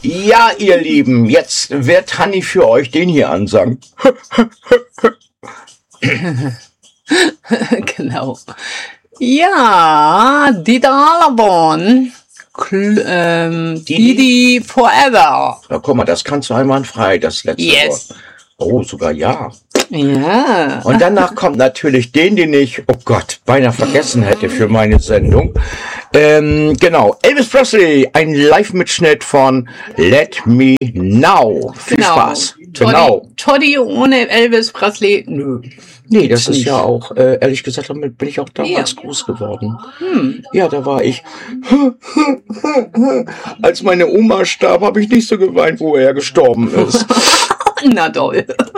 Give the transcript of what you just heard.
Ja, ihr Lieben, jetzt wird Hanni für euch den hier ansagen. Genau. Ja, Dieter Hallerborn. Didi Forever. Na, guck mal, das kannst du einwandfrei, das letzte Yes. Wort. Oh, sogar ja. Ja. Und danach kommt natürlich den ich, oh Gott, beinahe vergessen hätte für meine Sendung. Genau, Elvis Presley, ein Live-Mitschnitt von Let Me Know. Viel Spaß. Genau. Toddy ohne Elvis Presley, nö. Nee, das ist ja auch, ehrlich gesagt, damit bin ich auch damals groß geworden. Ja, da war ich. Als meine Oma starb, habe ich nicht so geweint, wo er gestorben ist. Na toll.